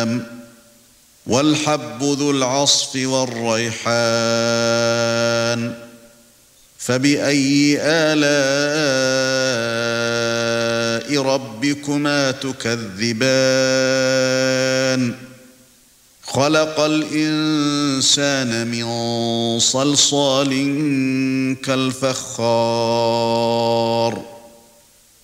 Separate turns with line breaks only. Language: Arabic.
وَالْحَبُّ ذُو الْعَصْفِ وَالرَّيْحَانُ فَبِأَيِّ آلَاءِ رَبِّكُمَا تُكَذِّبَانِ خَلَقَ الْإِنسَانَ مِنْ صَلْصَالٍ كَالْفَخَّارِ